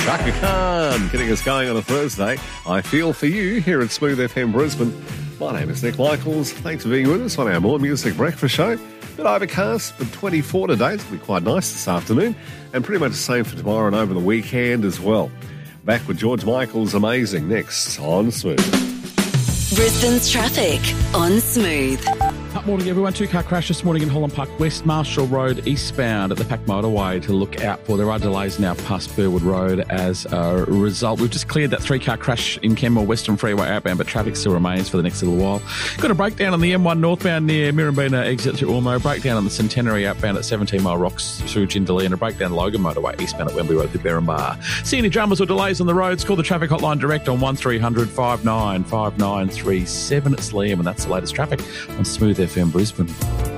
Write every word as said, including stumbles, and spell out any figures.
Chaka Khan getting us going on a Thursday. I feel for you here at Smooth F M Brisbane. My name is Nick Michaels. Thanks for being with us on our More Music Breakfast Show. Bit overcast, but twenty-four today. It's going to be quite nice this afternoon. And pretty much the same for tomorrow and over the weekend as well. Back with George Michael's Amazing next on Smooth. Brisbane's traffic on Smooth. Good morning, everyone. Two-car crash this morning in Holland Park West, Marshall Road eastbound at the Pack Motorway to look out for. There are delays now past Burwood Road as a result. We've just cleared that three-car crash in Kenmore Western Freeway outbound, but traffic still remains for the next little while. Got a breakdown on the M one northbound near Mirrabina exit through Ormo, breakdown on the Centenary outbound at seventeen Mile Rocks through Jindalee, and a breakdown Logan Motorway eastbound at Wembley Road through Berrinbar. See any dramas or delays on the roads? Call the traffic hotline direct on one three hundred five nine five nine three seven. It's Liam, and that's the latest traffic on Smooth F M Brisbane.